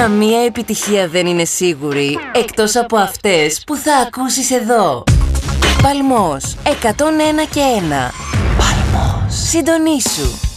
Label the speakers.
Speaker 1: Καμία επιτυχία δεν είναι σίγουρη, εκτός από αυτές που θα ακούσεις εδώ. Παλμός 101 και 1. Παλμός. Συντονίσου.